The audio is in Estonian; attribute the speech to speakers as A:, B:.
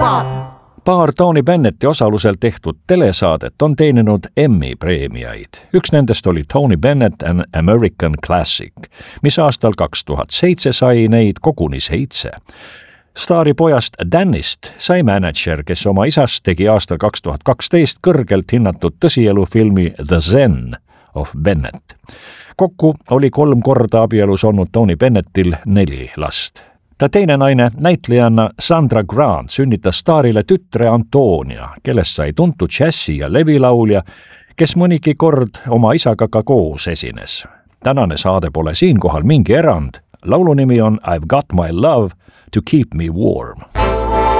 A: Paar Tony Bennetti osalusel tehtud telesaadet on teeninud Emmy preemiaid. Üks nendest oli Tony Bennett An American Classic, mis aastal 2007 sai neid koguni 7. Staari pojast Danist sai mänedžer, kes oma isast tegi aastal 2012 kõrgelt hinnatud tõsielufilmi The Zen of Bennett. Kokku oli 3 korda abielus olnud Tony Bennettil 4 last. Ta teine naine, näitlejanna Sandra Grant, sünnitas staarile tütre Antonia, kellest sai tuntud džässi- ja levilaulja, kes mõnigi kord oma isaga ka koos esines. Tänane saade pole siinkohal mingi erand. Laulu nimi on I've Got My Love to Keep Me Warm.